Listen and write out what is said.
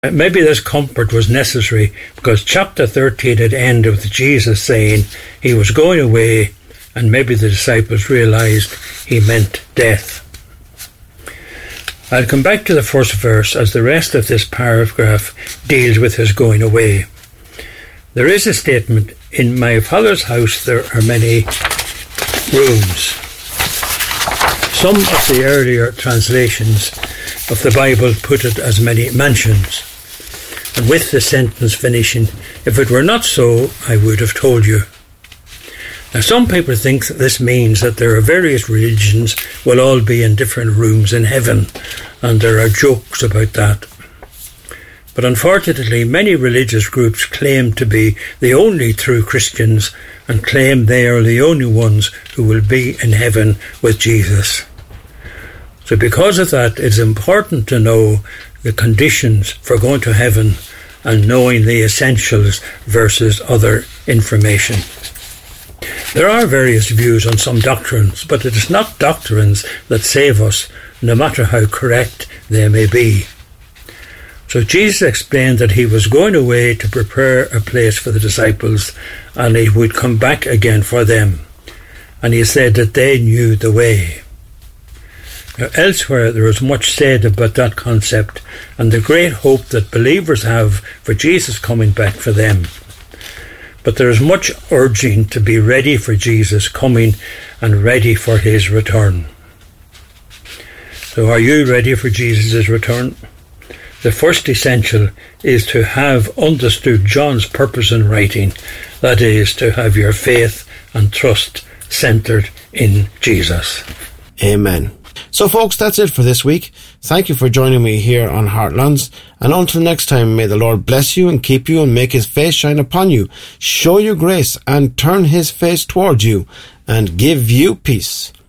Maybe this comfort was necessary because chapter 13 had ended with Jesus saying he was going away, and maybe the disciples realised he meant death. I'll come back to the first verse as the rest of this paragraph deals with his going away. There is a statement, "In my Father's house there are many rooms." Some of the earlier translations of the Bible put it as many mansions, and with the sentence finishing, "If it were not so, I would have told you." Now, some people think that this means that there are various religions will all be in different rooms in heaven, and there are jokes about that. But unfortunately, many religious groups claim to be the only true Christians and claim they are the only ones who will be in heaven with Jesus. So because of that, it's important to know the conditions for going to heaven and knowing the essentials versus other information. There are various views on some doctrines, but it is not doctrines that save us, no matter how correct they may be. So Jesus explained that he was going away to prepare a place for the disciples, and he would come back again for them. And he said that they knew the way. Now, elsewhere there is much said about that concept and the great hope that believers have for Jesus coming back for them. But there is much urging to be ready for Jesus coming and ready for his return. So are you ready for Jesus' return? The first essential is to have understood John's purpose in writing, that is, to have your faith and trust centred in Jesus. Amen. So folks, that's it for this week. Thank you for joining me here on Heartlands, and until next time, may the Lord bless you and keep you and make his face shine upon you, show you grace and turn his face towards you and give you peace.